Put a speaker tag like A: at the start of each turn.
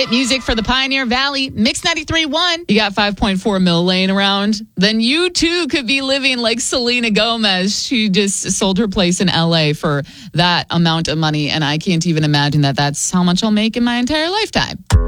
A: Hit music for the Pioneer Valley. Mix 93.1. You got 5.4 mil laying around. Then you too could be living like Selena Gomez. She just sold her place in LA for that amount of money. And I can't even imagine that that's how much I'll make in my entire lifetime.